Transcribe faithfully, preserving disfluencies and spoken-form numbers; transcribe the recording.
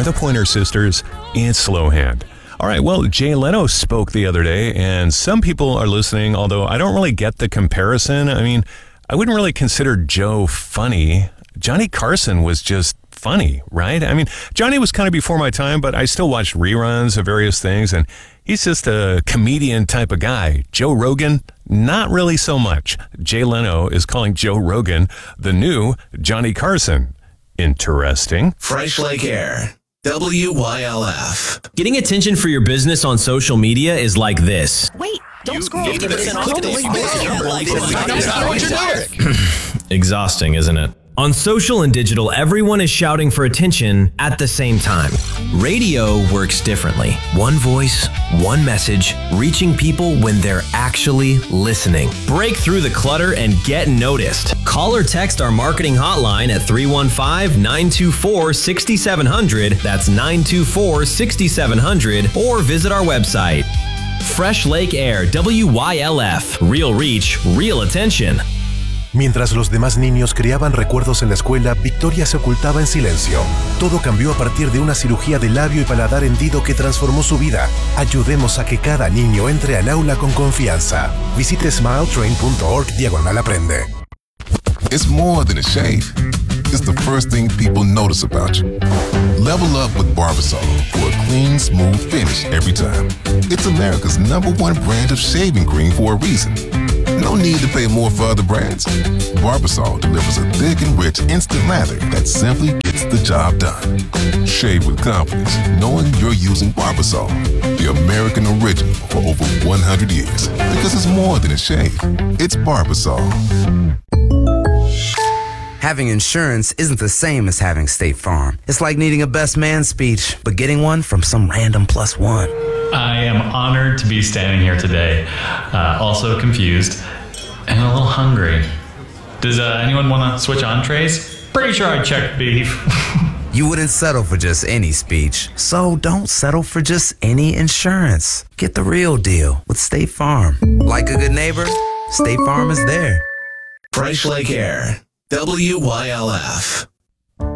They're the Pointer Sisters in slow hand. All right, well, Jay Leno spoke the other day, and some people are listening, although I don't really get the comparison. I mean, I wouldn't really consider Joe funny. Johnny Carson was just funny, right? I mean, Johnny was kind of before my time, but I still watched reruns of various things, and he's just a comedian type of guy. Joe Rogan, not really so much. Jay Leno is calling Joe Rogan the new Johnny Carson. Interesting. Fresh Lake Air. W Y L F. Getting attention for your business on social media is like this. Wait, don't You scroll. fifty percent off today. Exhausting, isn't it? On social and digital, everyone is shouting for attention at the same time. Radio works differently. One voice, one message, reaching people when they're actually listening. Break through the clutter and get noticed. Call or text our marketing hotline at three one five, nine two four, six seven zero zero. That's nine two four, six seven zero zero. Or visit our website. Fresh Lake Air, W Y L F. Real reach, real attention. Mientras los demás niños creaban recuerdos en la escuela, Victoria se ocultaba en silencio. Todo cambió a partir de una cirugía de labio y paladar hendido que transformó su vida. Ayudemos a que cada niño entre al aula con confianza. Visite smiletrain.org diagonal aprende. It's more than a shave. It's the first thing people notice about you. Level up with Barbasol for a clean, smooth finish every time. It's America's number one brand of shaving cream for a reason. No need to pay more for other brands. Barbasol delivers a thick and rich instant lather that simply gets the job done. Shave with confidence, knowing you're using Barbasol, the American original for over one hundred years. Because it's more than a shave. It's Barbasol. Having insurance isn't the same as having State Farm. It's like needing a best man speech, but getting one from some random plus one. I am honored to be standing here today, uh, also confused and a little hungry. Does uh, anyone want to switch entrees? Pretty sure I checked beef. You wouldn't settle for just any speech, so don't settle for just any insurance. Get the real deal with State Farm. Like a good neighbor, State Farm is there. Fresh Lake Air. W Y L F.